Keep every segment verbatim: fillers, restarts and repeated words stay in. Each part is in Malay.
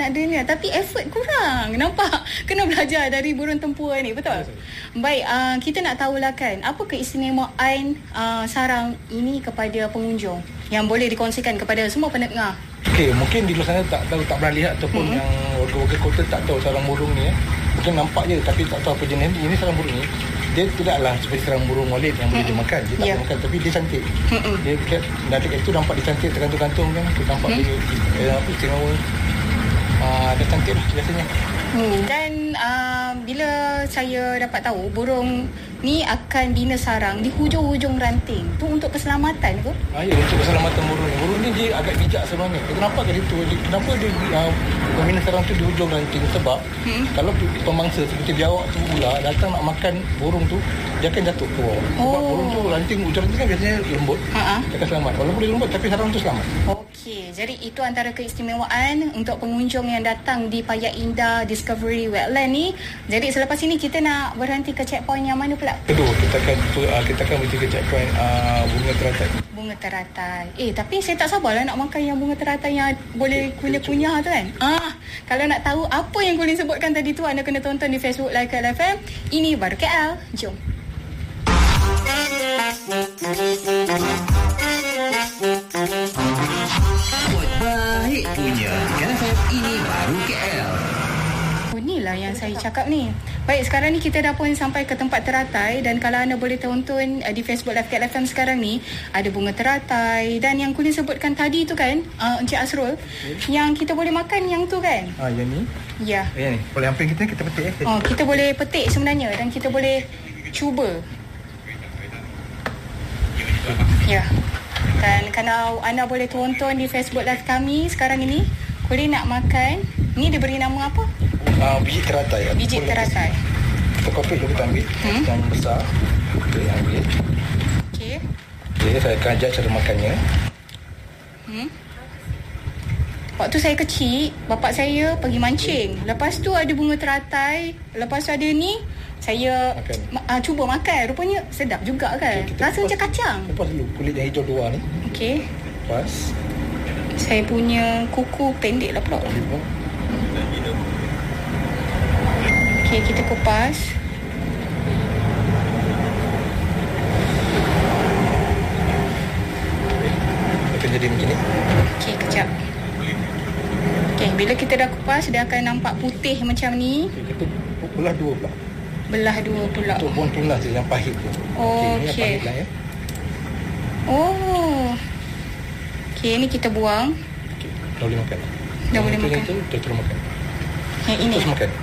nak dengar. Tapi effort kurang. Nampak? Kena belajar dari burung tempur ni. Betul? Baik, uh, kita nak tahulah kan, apa keistimewaan uh, sarang ini kepada pengunjung yang boleh dikongsikan kepada semua pendengar? Okey, mungkin di luar sana tak tahu, tak pernah lihat ataupun mm-hmm. yang warga-warga kota tak tahu sarang burung ni. Eh. Mungkin nampak je tapi tak tahu apa jenis ni. Ini sarang burung ni, dia tidaklah seperti sarang burung walet yang boleh mm-hmm. dimakan. Dia tak yeah. boleh makan, tapi dia cantik. Mm-hmm. Dia kat dekat itu nampak dia cantik, tergantung-gantung kan. Dia nampak mm-hmm. dia eh, apa istimewa. Ah, dia cantik lah biasanya. Hmm. Dan uh, bila saya dapat tahu burung ni akan bina sarang di hujung-hujung ranting, tu untuk keselamatan ke? Ah, ya, untuk keselamatan burung ni. Burung ni dia agak bijak sebenarnya. Kenapa ke itu? Kenapa dia uh, membina sarang tu di hujung ranting? Sebab hmm. kalau pemangsa seperti biawak tu pula datang nak makan burung tu, dia akan jatuh ke bawah. Oh. Sebab burung tu ranting, hujung ranting kan biasanya lembut. Ha-ha. Dia akan selamat. Walaupun dia lembut tapi sarang tu selamat. Okey, jadi itu antara keistimewaan untuk pengunjung yang datang di Payak Indah Discovery Wetland ni. Jadi selepas ini kita nak berhenti ke checkpoint yang mana pula? Kedua, kita akan uh, kita akan berhenti ke checkpoint uh, bunga teratai. Bunga teratai. Eh, tapi saya tak sabarlah nak makan yang bunga teratai yang boleh kunyah-kunyah tu kan. Ah, kalau nak tahu apa yang Colin sebutkan tadi tu, anda kena tonton di Facebook Live K L F M. Ini baru K L. Jom. Buat baik punya K L F M, ini baru K L. Oh, inilah yang saya cakap ni. Baik, sekarang ni kita dah pun sampai ke tempat teratai. Dan kalau anda boleh tonton uh, di Facebook Live K L F M sekarang ni, ada bunga teratai. Dan yang Colin sebutkan tadi tu kan, uh, Encik Asrul, okay. yang kita boleh makan yang tu kan? Ah, yang ni? Ya. Yang ni. Boleh hampir kita, kita petik eh. Oh, kita boleh petik sebenarnya. Dan kita boleh cuba. Ya. Dan kalau anda boleh tonton di Facebook Live kami sekarang ini, Colin nak makan. Ni diberi nama apa? Uh, biji teratai. Biji teratai. Kita kopik dulu, kita ambil hmm? yang besar. Kita ambil. Okey. Okey, saya akan ajar cara makannya. Hmm. Waktu saya kecil, bapak saya pergi mancing. Lepas tu ada bunga teratai. Lepas tu ada ni, saya ma- uh, cuba makan. Rupanya sedap juga kan. Okay, rasa macam kacang. Lepas dulu kulit yang hijau luar ni. Okey. Lepas. Saya punya kuku pendek lah pula. Okey, kita kupas. Akan jadi macam ni. Okey, kejap. Okey, bila kita dah kupas, dia akan nampak putih macam ni. Okay, kita belah dua pula. Belah dua pula. Untuk buang tunas je, yang pahit tu. Okey. Okay, ini yang pahit lah ya. Oh. Okey, ni kita buang. Okey, dah boleh makan. Dah boleh makan. Itu, kita terus makan. Yang ini. Terus makan.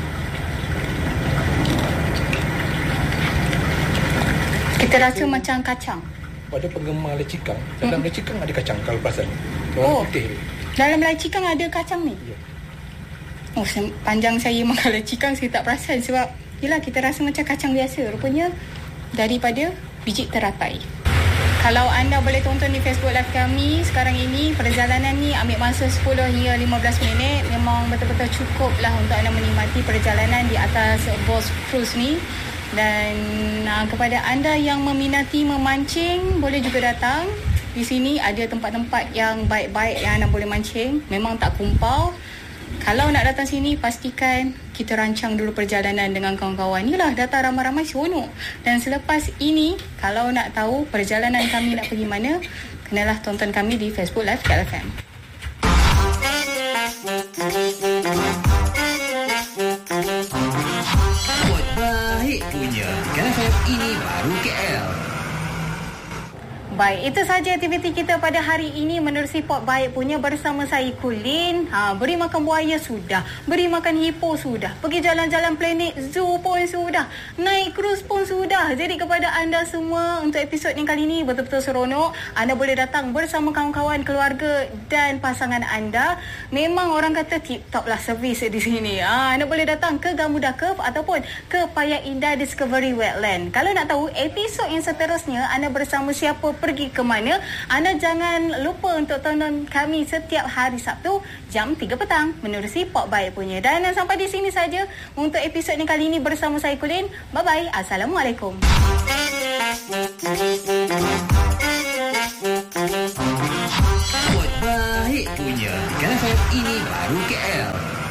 Kita rasa okay. macam kacang. Pada penggemar lecikang, dalam hmm. lecikang ada kacang kalau perasan. Oh. Putih dia. Dalam lecikang ada kacang ni? Ya. Oh, panjang saya makan lecikang saya tak perasan sebab yelah kita rasa macam kacang biasa. Rupanya daripada biji teratai. Kalau anda boleh tonton di Facebook Live kami sekarang ini, perjalanan ni ambil masa sepuluh hingga lima belas minit. Memang betul-betul cukup lah untuk anda menikmati perjalanan di atas Boss Cruise ni. Dan uh, kepada anda yang meminati memancing, boleh juga datang. Di sini ada tempat-tempat yang baik-baik yang anda boleh mancing. Memang tak kumpau. Kalau nak datang sini, pastikan kita rancang dulu perjalanan dengan kawan-kawan. Inilah datang ramai-ramai seronok. Dan selepas ini, kalau nak tahu perjalanan kami nak pergi mana, kenalah tonton kami di Facebook Live K L F M. Buat baik punya K L F M, ini baru K L. Baik, itu sahaja aktiviti kita pada hari ini menerusi Port Baik punya bersama saya Colin. Ha, beri makan buaya sudah, beri makan hipo sudah, pergi jalan-jalan planet zoo pun sudah, naik cruise pun sudah. Jadi kepada anda semua untuk episod yang kali ini betul-betul seronok. Anda boleh datang bersama kawan-kawan, keluarga dan pasangan anda. Memang orang kata tip-top lah servis di sini. Ha, anda boleh datang ke Gamuda Cove ataupun ke Payak Indah Discovery Wetland. Kalau nak tahu episod yang seterusnya anda bersama siapa, pergi ke mana, anda jangan lupa untuk tonton kami setiap hari Sabtu jam tiga petang menerusi Port Baik punya. Dan sampai di sini saja untuk episod yang kali ini bersama saya Colin. Bye bye. Assalamualaikum. Buat baik punya K L F M. Ini Baru K L.